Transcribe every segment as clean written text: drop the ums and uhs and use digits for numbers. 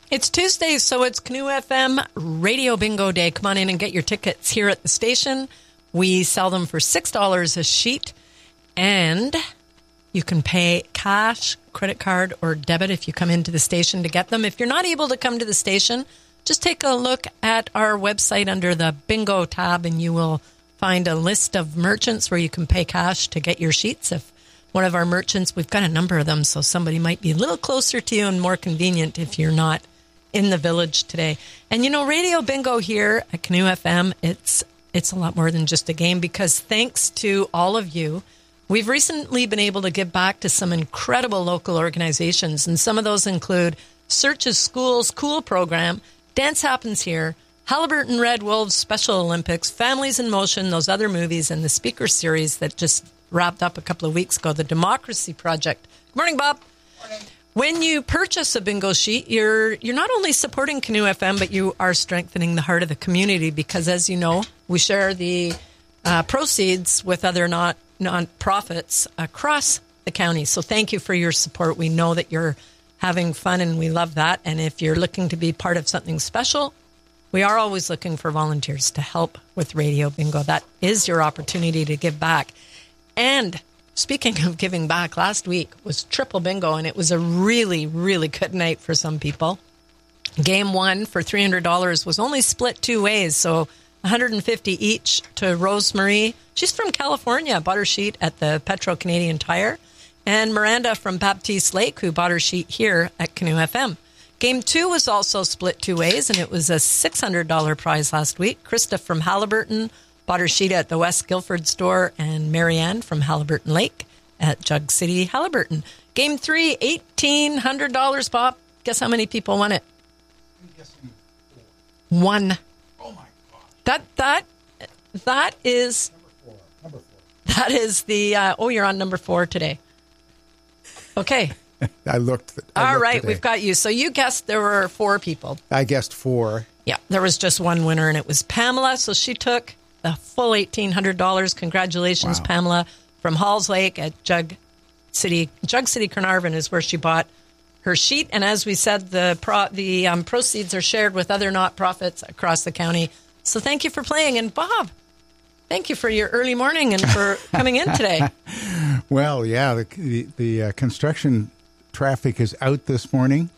It's Tuesday, so it's Canoe FM Radio Bingo Day. Come on in and get your tickets here at the station. We sell them for $6 a sheet, and you can pay cash, credit card, or debit if you come into the station to get them. If you're not able to come to the station, just take a look at our website under the Bingo tab, and you will find a list of merchants where you can pay cash to get your sheets. If one of our merchants, we've got a number of them, so somebody might be a little closer to you and more convenient if you're not in the village today. And you know, Radio Bingo here at Canoe FM, it's a lot more than just a game, because thanks to all of you, we've recently been able to give back to some incredible local organizations, and some of those include Search's Schools Cool program, Dance Happens Here, Haliburton Red Wolves Special Olympics, Families in Motion, those other movies, and the speaker series that just wrapped up a couple of weeks ago, the Democracy Project. Good morning, Bob. Morning. When you purchase a bingo sheet, you're not only supporting Canoe FM, but you are strengthening the heart of the community, because, as you know, we share the proceeds with other non-profits across the county. So thank you for your support. We know that you're having fun, and we love that. And if you're looking to be part of something special, we are always looking for volunteers to help with Radio Bingo. That is your opportunity to give back. And speaking of giving back, last week was Triple Bingo, and it was a really, really good night for some people. Game one for $300 was only split two ways, so $150 each to Rosemary. She's from California, bought her sheet at the Petro-Canadian Tire. And Miranda from Baptiste Lake, who bought her sheet here at Canoe FM. Game two was also split two ways, and it was a $600 prize last week. Krista from Haliburton bought her sheet at the West Guilford store, and Marianne from Haliburton Lake at Jug City, Haliburton. Game three, $1,800, Bob. Guess how many people won it? I'm guessing 4. One. Oh, my God. That is... Number 4. That is the... you're on number 4 today. Okay. I looked. All right, today. we've got you. So you guessed there were 4 people. I guessed 4. Yeah, there was just one winner, and it was Pamela. So she took the full $1,800. Congratulations, Wow. Pamela, from Halls Lake at Jug City. Jug City, Carnarvon is where she bought her sheet. And as we said, the proceeds are shared with other not-profits across the county. So thank you for playing. And Bob, thank you for your early morning and for coming in today. Well, yeah, the construction traffic is out this morning.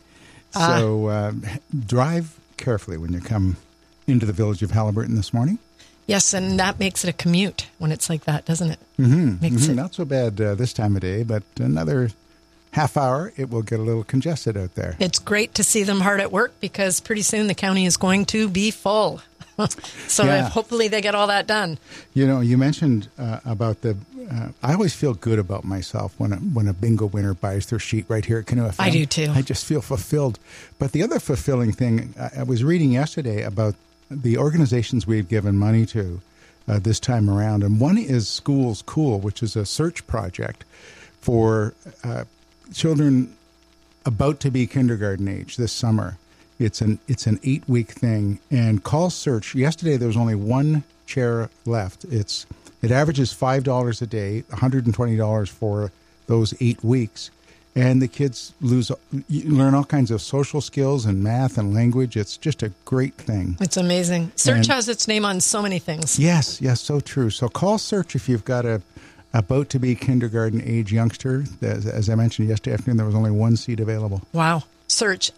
So drive carefully when you come into the village of Haliburton this morning. Yes, and that makes it a commute when it's like that, doesn't it? Makes it not so bad this time of day, but another half hour, it will get a little congested out there. It's great to see them hard at work, because pretty soon the county is going to be full. So Yeah. hopefully they get all that done. You know, you mentioned about the. I always feel good about myself when a bingo winner buys their sheet right here at Canoe FM. I do too. I just feel fulfilled. But the other fulfilling thing, I was reading yesterday about the organizations we've given money to this time around, and one is Schools Cool, which is a search project for children about to be kindergarten age this summer. It's an 8-week thing, and call search. Yesterday there was only one chair left. It averages $5 a day, $120 for those 8 weeks, and the kids learn all kinds of social skills and math and language. It's just a great thing. It's amazing. Search has its name on so many things. Yes, so true. So call search if you've got a about to be kindergarten age youngster. As I mentioned yesterday afternoon, there was only one seat available. Wow. Search,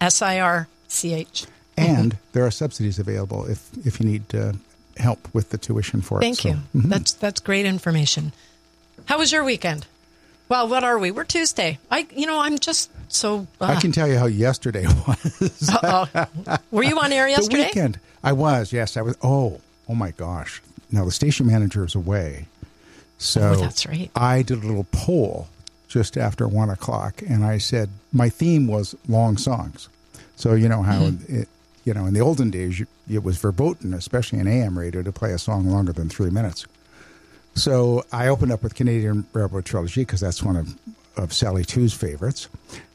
SIRCH. And there are subsidies available if you need help with the tuition for it. Thank you. That's great information. How was your weekend? Well, what are we? We're Tuesday. I'm just so... I can tell you how yesterday was. Were you on air yesterday? The weekend. I was, yes. I was. Oh my gosh. Now, the station manager is away. So that's right. I did a little poll just after 1 o'clock, and I said my theme was long songs. So you know how, in the olden days, it was verboten, especially in AM radio, to play a song longer than 3 minutes. So I opened up with Canadian Railroad Trilogy because that's one of Sally Two's favorites.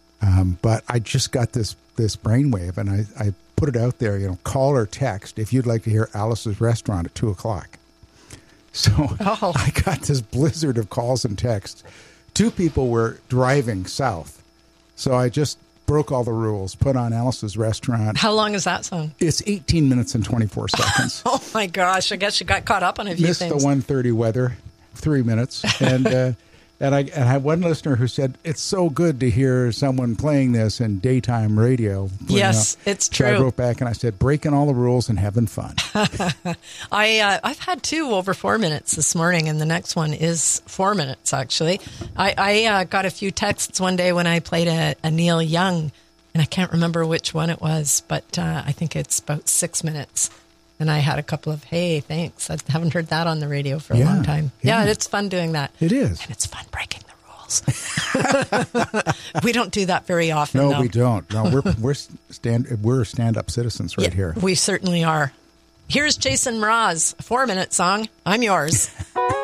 But I just got this brainwave, and I put it out there, call or text if you'd like to hear Alice's Restaurant at 2 o'clock. So I got this blizzard of calls and texts. 2 people were driving south. So I just broke all the rules, put on Alice's Restaurant. How long is that song? It's 18 minutes and 24 seconds. Oh, my gosh. I guess you got caught up on a few Missed things. the 1:30 weather, 3 minutes. And I had one listener who said, it's so good to hear someone playing this in daytime radio. Yes, it's true. So I wrote back and I said, breaking all the rules and having fun. I've had 2 over 4 minutes this morning, and the next one is 4 minutes, actually. I got a few texts one day when I played a Neil Young, and I can't remember which one it was, but I think it's about 6 minutes. And I had a couple of, hey, thanks. I haven't heard that on the radio for a long time. Yeah, it's fun doing that. It is. And it's fun breaking the rules. We don't do that very often, No, though. we don't. No, we're stand-up citizens right here. We certainly are. Here's Jason Mraz, a 4-minute song. I'm yours.